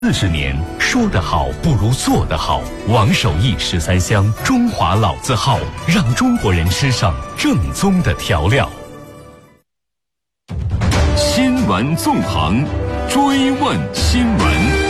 40年，说得好不如做得好。王守义13香中华老字号，让中国人吃上正宗的调料。新闻纵横，追问新闻。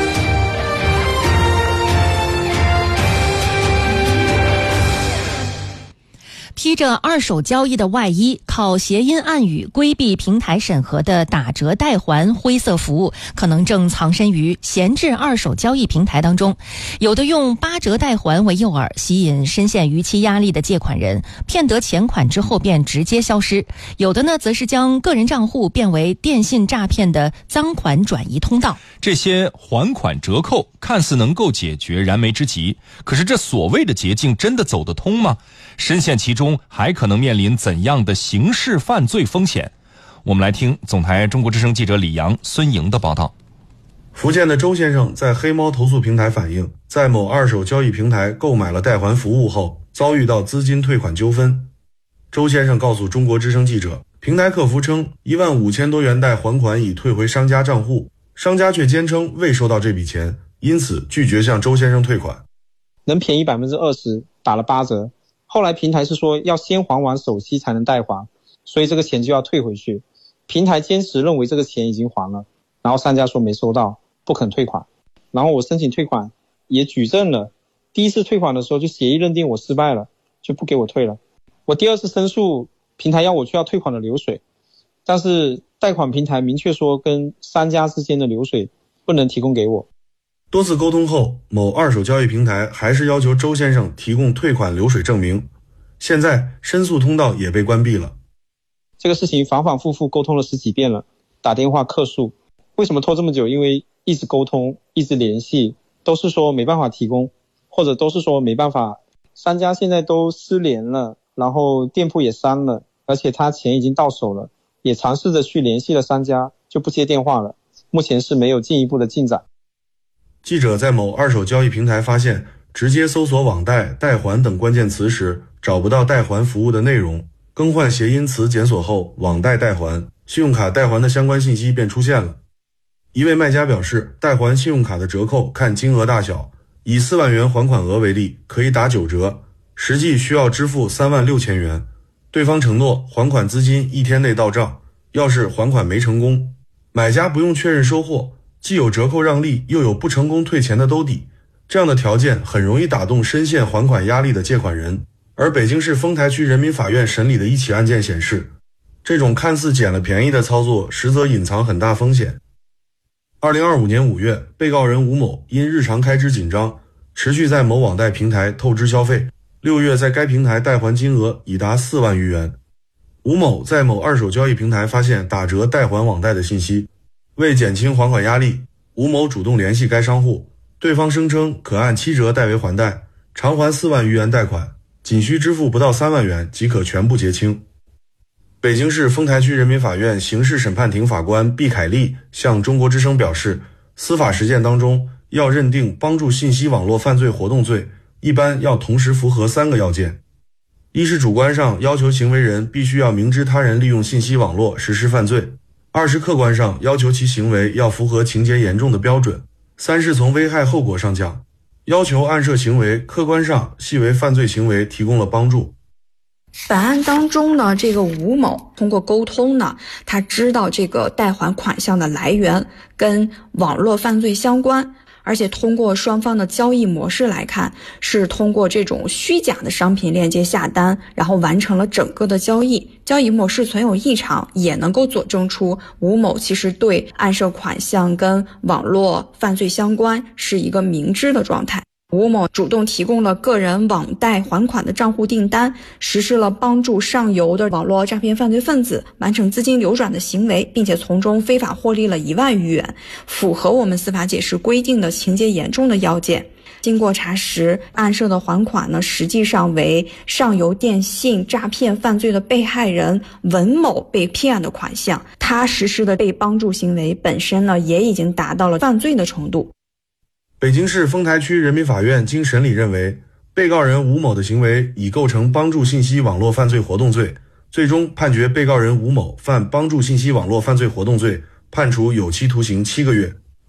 披着二手交易的外衣，靠谐音暗语规避平台审核的打折代还灰色服务，可能正藏身于闲置二手交易平台当中。有的用8折代还为诱饵，吸引深陷逾期压力的借款人，骗得钱款之后便直接消失；有的呢，则是将个人账户变为电信诈骗的赃款转移通道。 这些还款折扣看似能够解决燃眉之急，可是这所谓的捷径真的走得通吗？深陷其中还可能面临怎样的刑事犯罪风险？我们来听总台中国之声记者李阳、孙莹的报道。 福建的周先生在黑猫投诉平台反映，在某二手交易平台购买了代还服务后，遭遇到资金退款纠纷。周先生告诉中国之声记者，平台客服称15000多元贷还款已退回商家账户，商家却坚称未收到这笔钱，因此拒绝向周先生退款。 能便宜 20%， 打了8折。后来平台是说要先还完首期才能代还，所以这个钱就要退回去。平台坚持认为这个钱已经还了，然后商家说没收到，不肯退款。然后我申请退款也举证了，第一次退款的时候就协议认定我失败了，就不给我退了。我第二次申诉，平台要我去要退款的流水，但是贷款平台明确说跟商家之间的流水不能提供给我。 多次沟通后，某二手交易平台还是要求周先生提供退款流水证明。现在申诉通道也被关闭了。 这个事情反反复复沟通了10几遍了，打电话客诉。为什么拖这么久？因为一直沟通，一直联系，都是说没办法提供，或者都是说没办法。商家现在都失联了，然后店铺也删了，而且他钱已经到手了，也尝试着去联系了商家，就不接电话了。目前是没有进一步的进展。 记者在某二手交易平台发现，直接搜索网贷、代还等关键词时，找不到代还服务的内容。更换谐音词检索后，网贷代还、信用卡代还的相关信息便出现了。一位卖家表示，代还信用卡的折扣看金额大小，以4万元还款额为例，可以打9折，实际需要支付36000元。对方承诺还款资金1天内到账，要是还款没成功，买家不用确认收货，既有折扣让利，又有不成功退钱的兜底，这样的条件很容易打动深陷还款压力的借款人。而北京市丰台区人民法院审理的一起案件显示，这种看似捡了便宜的操作，实则隐藏很大风险。2025年5月，被告人吴某因日常开支紧张，持续在某网贷平台透支消费，6月在该平台代还金额已达4万余元。吴某在某二手交易平台发现打折代还网贷的信息，为减轻还款压力，吴某主动联系该商户，对方声称可按7折代为还贷，偿还4万余元贷款，仅需支付不到3万元即可全部结清。北京市丰台区人民法院刑事审判庭法官毕凯丽向中国之声表示，司法实践当中要认定帮助信息网络犯罪活动罪，一般要同时符合3个要件。一是主观上要求行为人必须要明知他人利用信息网络实施犯罪，二是客观上要求其行为要符合情节严重的标准，三是从危害后果上讲，要求案涉行为客观上系为犯罪行为提供了帮助。 本案当中呢，这个吴某通过沟通呢，他知道这个贷还款项的来源跟网络犯罪相关，而且通过双方的交易模式来看，是通过这种虚假的商品链接下单，然后完成了整个的交易。交易模式存有异常，也能够佐证出吴某其实对案涉款项跟网络犯罪相关是一个明知的状态。吴某主动提供了个人网贷还款的账户订单，实施了帮助上游的网络诈骗犯罪分子完成资金流转的行为，并且从中非法获利了1万余元，符合我们司法解释规定的情节严重的要件。经过查实，案涉的还款呢，实际上为上游电信诈骗犯罪的被害人文某被骗的款项，他实施的被帮助行为本身呢，也已经达到了犯罪的程度。 北京市丰台区人民法院经审理认为，被告人吴某的行为已构成帮助信息网络犯罪活动罪，最终判决被告人吴某犯帮助信息网络犯罪活动罪，判处有期徒刑7个月。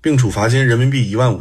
并处罚金人民币15000